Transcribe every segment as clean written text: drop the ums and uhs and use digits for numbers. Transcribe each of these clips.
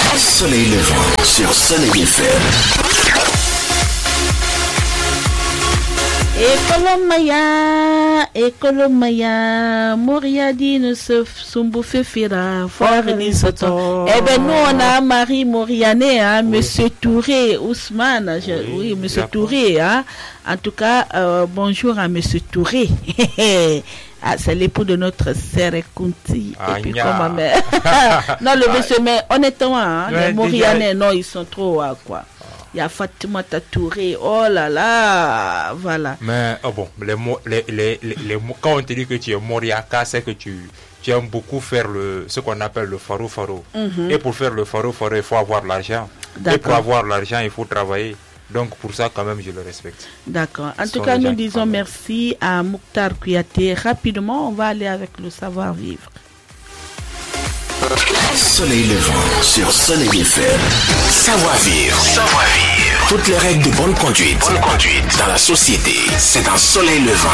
Soleil levant sur Soleil FM. Ekolomaya, Moriadi ne se Sumbufe Fira, Foirni Soto. Eh ben, nous, on a Marie Moriane, hein, Monsieur Touré, Ousmane, oui, Monsieur Touré, hein. En tout cas, bonjour à Monsieur Touré. Ah, c'est l'époux de notre Serekunti. Et puis, comment, mais... non, le monsieur, mais honnêtement, hein, les Morianais, non, ils sont trop, quoi. Il y a Fatima Touré, oh là là, voilà. Mais bon, les mots, quand on te dit que tu es Moriaka, c'est que tu aimes beaucoup faire ce qu'on appelle le faro. Et pour faire le faro, il faut avoir l'argent. Et pour avoir l'argent, il faut travailler. Donc pour ça, quand même, je le respecte. D'accord. En tout cas, nous disons merci à Mouktar Kouyaté. Rapidement, on va aller avec le savoir-vivre. Soleil levant sur Soleil FM. Savoir-vivre. Toutes les règles de bonne conduite dans la société, c'est un Soleil levant.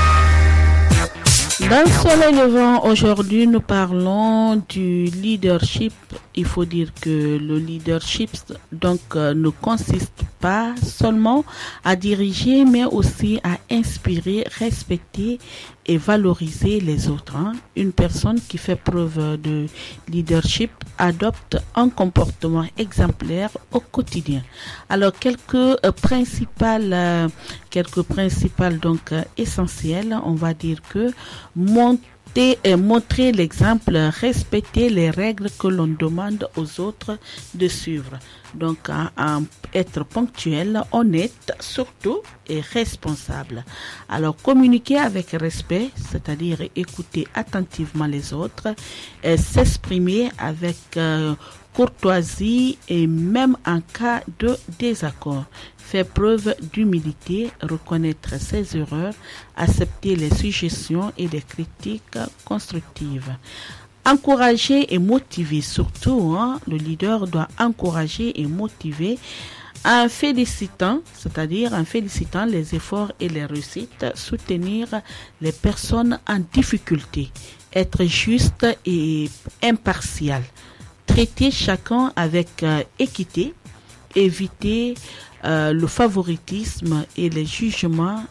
Dans Soleil levant, aujourd'hui, nous parlons du leadership. Il faut dire que le leadership ne consiste pas seulement à diriger, mais aussi à inspirer, respecter et valoriser les autres. Une personne qui fait preuve de leadership adopte un comportement exemplaire au quotidien. Alors, quelques principales essentielles, on va dire que montrer l'exemple, respecter les règles que l'on demande aux autres de suivre. Donc, être ponctuel, honnête, surtout, et responsable. Alors, communiquer avec respect, c'est-à-dire écouter attentivement les autres, s'exprimer avec courtoisie et même en cas de désaccord. Faire preuve d'humilité, reconnaître ses erreurs, accepter les suggestions et les critiques constructives. Encourager et motiver, surtout, le leader doit encourager et motiver en félicitant les efforts et les réussites, soutenir les personnes en difficulté, être juste et impartial, traiter chacun avec équité, éviter le favoritisme et les jugements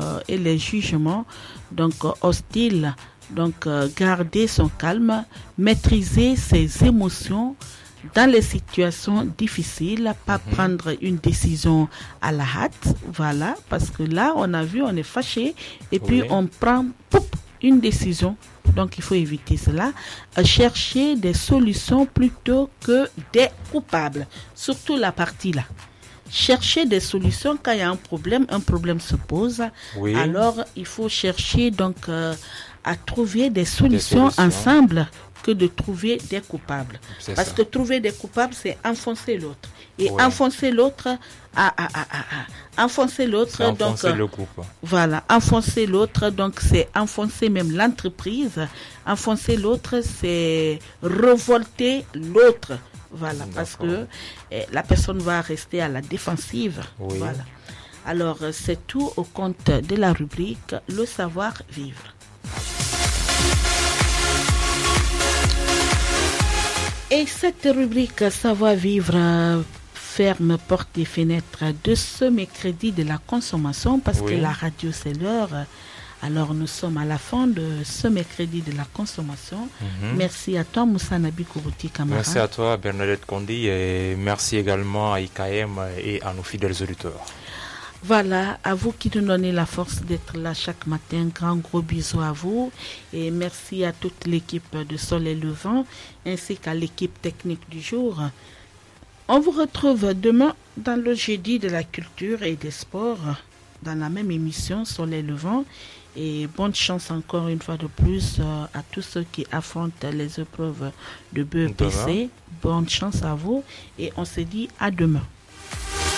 hostiles. Donc, garder son calme, maîtriser ses émotions dans les situations difficiles, pas prendre une décision à la hâte, voilà, parce que là, on a vu, on est fâché, et puis on prend une décision. Donc, il faut éviter cela. Chercher des solutions plutôt que des coupables, surtout la partie là. Chercher des solutions quand il y a un problème se pose. Oui. Alors, il faut chercher à trouver des solutions ensemble que de trouver des coupables. Parce que trouver des coupables, c'est enfoncer l'autre. Et enfoncer l'autre, enfoncer l'autre, c'est enfoncer le groupe. Voilà, enfoncer l'autre, donc c'est enfoncer même l'entreprise. Enfoncer l'autre, c'est révolter l'autre. Voilà, parce que la personne va rester à la défensive. Oui. Voilà. Alors, c'est tout au compte de la rubrique Le savoir-vivre. Et cette rubrique Savoir-vivre ferme portes et fenêtres de ce mercredi de la consommation, parce que la radio, c'est l'heure. Alors, nous sommes à la fin de ce mercredi de la consommation. Merci à toi, Moussa Nabi Kourouti Kamara. Merci à toi, Bernadette Kondi, et merci également à IKM et à nos fidèles auditeurs. Voilà, à vous qui nous donnez la force d'être là chaque matin. Grand gros bisous à vous. Et merci à toute l'équipe de Soleil Levant, ainsi qu'à l'équipe technique du jour. On vous retrouve demain dans le jeudi de la culture et des sports, dans la même émission Soleil Levant. Et bonne chance encore une fois de plus à tous ceux qui affrontent les épreuves de BEPC. Bonne chance à vous et on se dit à demain.